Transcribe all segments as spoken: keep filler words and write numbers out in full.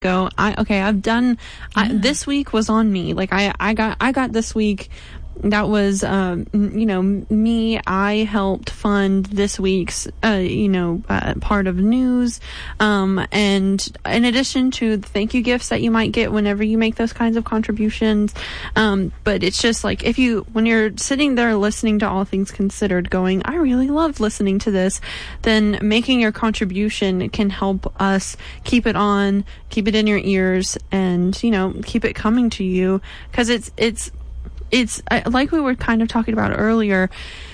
go, I okay, I've done, yeah. I, this week was on me. Like, I, I got, I got this week, that was, um, you know, me, I helped fund this week's, uh, you know, uh, part of news. Um, and in addition to the thank you gifts that you might get whenever you make those kinds of contributions. Um, but it's just like, if you, when you're sitting there listening to All Things Considered going, I really loved listening to this, then making your contribution can help us keep it on, keep it in your ears, and, you know, keep it coming to you. Cause it's, it's, It's uh, like we were kind of talking about earlier,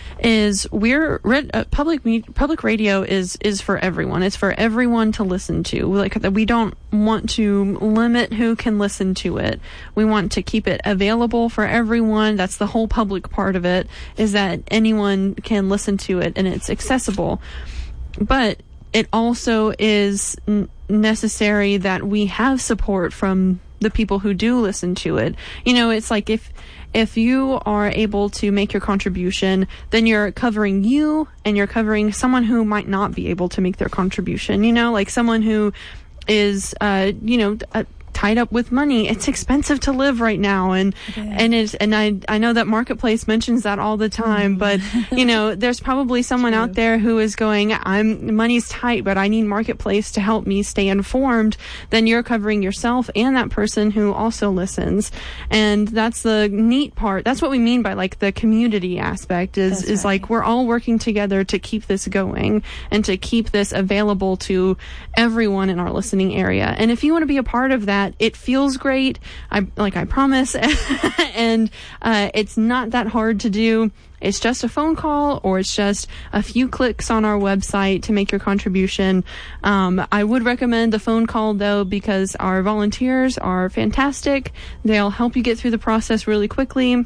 is we're uh, public me- public radio is is for everyone. It's for everyone to listen to. Like, we don't want to limit who can listen to it. We want to keep it available for everyone. That's the whole public part of it, is that anyone can listen to it and it's accessible. But it also is n- necessary that we have support from the people who do listen to it. You know, it's like if if you are able to make your contribution, then you're covering you and you're covering someone who might not be able to make their contribution. You know, like someone who is, uh, you know, uh, tied up with money. It's expensive to live right now, and yeah. and it's and I I know that Marketplace mentions that all the time, mm. but you know, there's probably someone True. out there who is going, I'm money's tight, but I need Marketplace to help me stay informed. Then you're covering yourself and that person who also listens, and that's the neat part. That's what we mean by like the community aspect. Is that's is right. like we're all working together to keep this going and to keep this available to everyone in our listening area. And if you want to be a part of that, it feels great. I like I promise, and uh, it's not that hard to do. It's just a phone call, or it's just a few clicks on our website to make your contribution. Um, I would recommend the phone call though, because our volunteers are fantastic. They'll help you get through the process really quickly.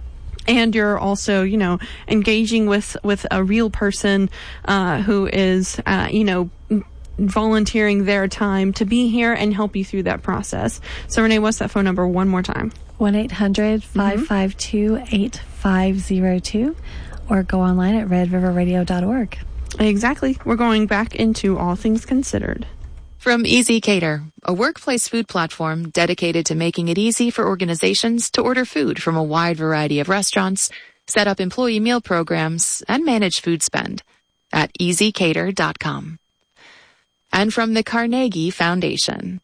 And you're also, you know, engaging with, with a real person, uh, who is, uh, you know, volunteering their time to be here and help you through that process. So Renee, what's that phone number one more time? one eight hundred, five five two, eight five zero two, or go online at red river radio dot org. Exactly. We're going back into All Things Considered. From Easy Cater, a workplace food platform dedicated to making it easy for organizations to order food from a wide variety of restaurants, set up employee meal programs, and manage food spend at easy cater dot com. And from the Carnegie Foundation.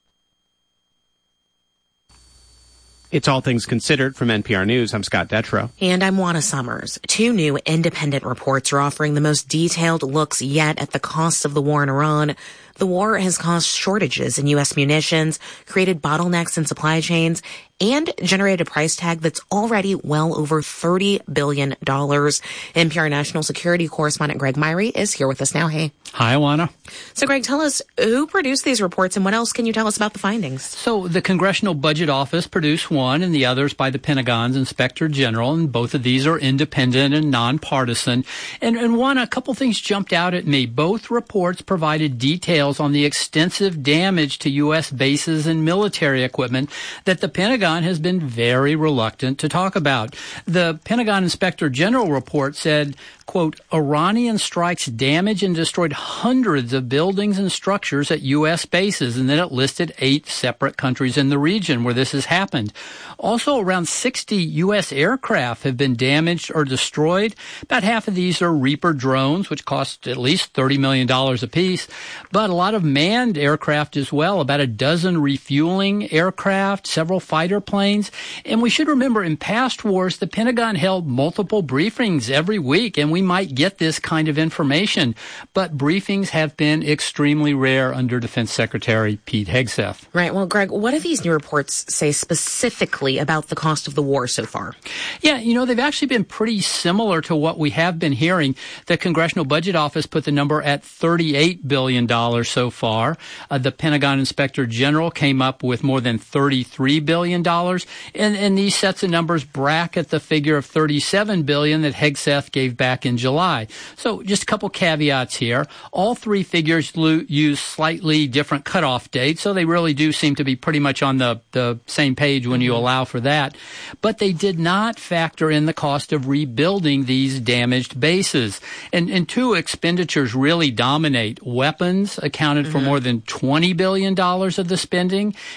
It's All Things Considered from N P R News. I'm Scott Detrow. And I'm Juana Summers. Two new independent reports are offering the most detailed looks yet at the costs of the war in Iran. The war has caused shortages in U S munitions, created bottlenecks in supply chains, and generated a price tag that's already well over thirty billion dollars. N P R national security correspondent Greg Myrie is here with us now. Hey. Hi, Juana. So, Greg, tell us who produced these reports and what else can you tell us about the findings? So, the Congressional Budget Office produced one and the others by the Pentagon's Inspector General, and both of these are independent and nonpartisan. And, and one, a couple things jumped out at me. Both reports provided details on the extensive damage to U S bases and military equipment that the Pentagon has been very reluctant to talk about. The Pentagon Inspector General report said, quote, Iranian strikes damaged and destroyed hundreds of buildings and structures at U S bases, and then it listed eight separate countries in the region where this has happened. Also, around sixty U S aircraft have been damaged or destroyed. About half of these are Reaper drones, which cost at least thirty million dollars apiece, but a lot of manned aircraft as well, about a dozen refueling aircraft, several fighter planes. And we should remember, in past wars, the Pentagon held multiple briefings every week, and we might get this kind of information. But briefings have been extremely rare under Defense Secretary Pete Hegseth. Right. Well, Greg, what do these new reports say specifically about the cost of the war so far? Yeah, you know, they've actually been pretty similar to what we have been hearing. The Congressional Budget Office put the number at thirty-eight billion dollars so far. Uh, the Pentagon Inspector General came up with more than thirty-three billion dollars. And, and these sets of numbers bracket the figure of thirty-seven billion dollars that Hegseth gave back in July. So just a couple caveats here. All three figures lo- use slightly different cutoff dates, so they really do seem to be pretty much on the, the same page when you allow for that. But they did not factor in the cost of rebuilding these damaged bases. And, and two expenditures really dominate: weapons, accounted Mm-hmm. for more than twenty billion dollars of the spending.